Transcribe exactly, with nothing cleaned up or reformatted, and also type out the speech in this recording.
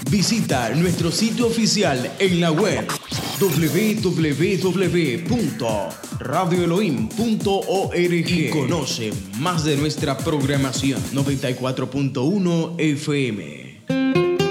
Visita nuestro sitio oficial en la web doble u doble u doble u punto radio elohim punto org y conoce más de nuestra programación. Noventa y cuatro punto uno F M.